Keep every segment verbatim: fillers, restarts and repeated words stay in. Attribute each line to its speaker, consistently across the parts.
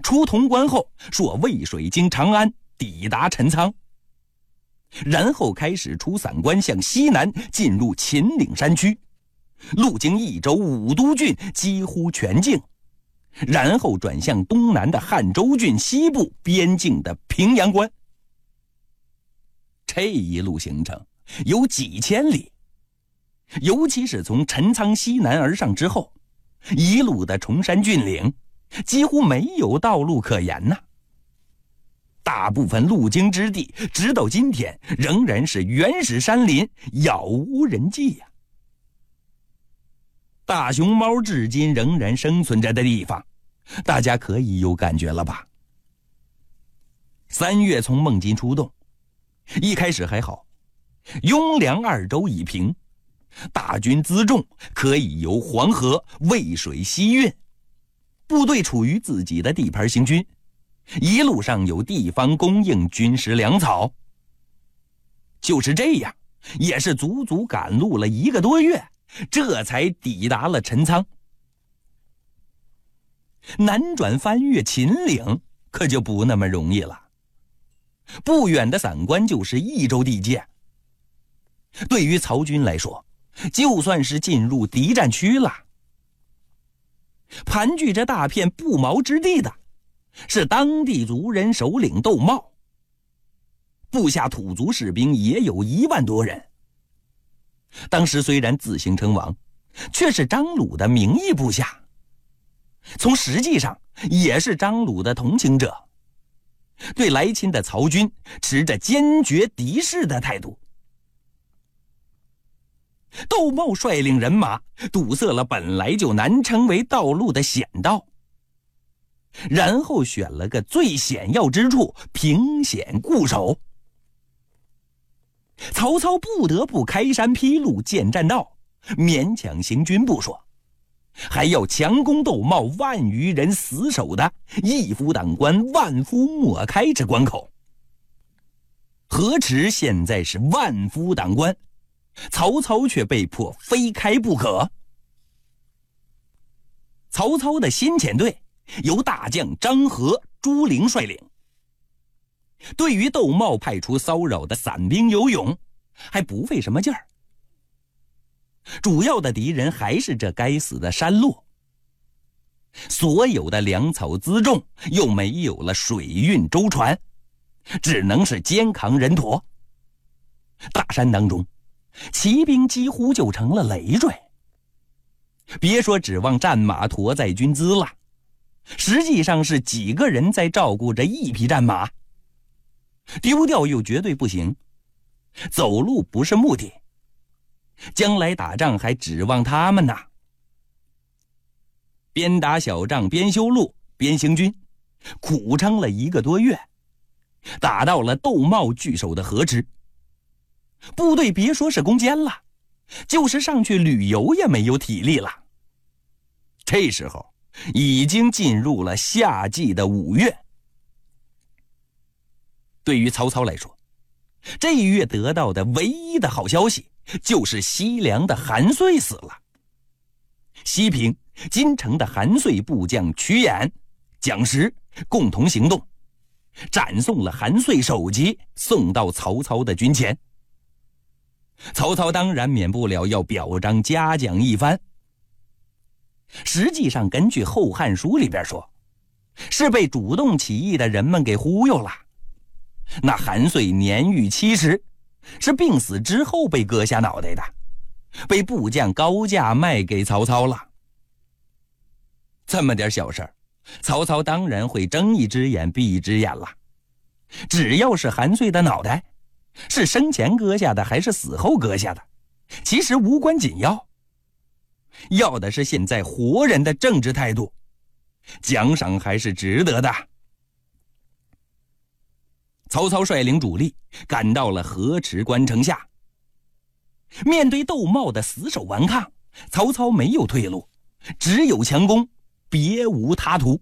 Speaker 1: 出潼关后，说渭水经长安抵达陈仓，然后开始出散关向西南进入秦岭山区，路经益州武都郡几乎全境，然后转向东南的汉州郡西部边境的平阳关。这一路行程有几千里，尤其是从陈仓西南而上之后，一路的崇山峻岭几乎没有道路可言呐、啊。大部分路经之地直到今天仍然是原始山林，杳无人迹呀、啊。大熊猫至今仍然生存着的地方，大家可以有感觉了吧？三月从孟津出动，一开始还好，雍凉二州已平，大军辎重可以由黄河、渭水西运，部队处于自己的地盘行军，一路上有地方供应军食粮草。就是这样，也是足足赶路了一个多月，这才抵达了陈仓。南转翻越秦岭可就不那么容易了，不远的散关就是益州地界。对于曹军来说，就算是进入敌占区了。盘踞着大片不毛之地的是当地族人首领窦茂，部下土族士兵也有一万多人。当时虽然自行称王，却是张鲁的名义部下，从实际上也是张鲁的同情者，对来侵的曹军持着坚决敌视的态度。窦茂率领人马堵塞了本来就难称为道路的险道，然后选了个最险要之处，凭险固守。曹操不得不开山劈路建栈道，勉强行军不说，还要强攻窦茂万余人死守的一夫当关万夫莫开之关口。河池现在是万夫当关，曹操却被迫非开不可。曹操的先遣队由大将张合、朱灵率领，对于窦茂派出骚扰的散兵游勇，还不费什么劲儿。主要的敌人还是这该死的山路，所有的粮草辎重又没有了水运舟船，只能是肩扛人驮。大山当中，骑兵几乎就成了累赘，别说指望战马驮载军资了，实际上是几个人在照顾着一匹战马，丢掉又绝对不行。走路不是目的，将来打仗还指望他们呢。边打小仗边修路边行军，苦撑了一个多月，打到了窦茂据守的河池。部队别说是攻坚了，就是上去旅游也没有体力了。这时候已经进入了夏季的五月。对于曹操来说，这一月得到的唯一的好消息就是西凉的韩遂死了。西平、金城的韩遂部将瞿衍、蒋实共同行动，斩送了韩遂首级，送到曹操的军前。曹操当然免不了要表彰嘉奖一番。实际上根据《后汉书》里边说，是被主动起义的人们给忽悠了。那韩遂年逾七十，是病死之后被割下脑袋的，被部将高价卖给曹操了。这么点小事，曹操当然会睁一只眼闭一只眼了。只要是韩遂的脑袋，是生前割下的还是死后割下的，其实无关紧要，要的是现在活人的政治态度，奖赏还是值得的。曹操率领主力赶到了河池关城下，面对窦茂的死守顽抗，曹操没有退路，只有强攻，别无他途。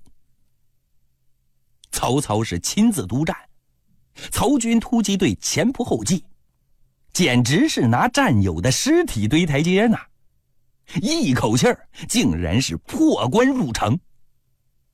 Speaker 1: 曹操是亲自督战，曹军突击队前仆后继，简直是拿战友的尸体堆台阶呢，一口气儿竟然是破关入城。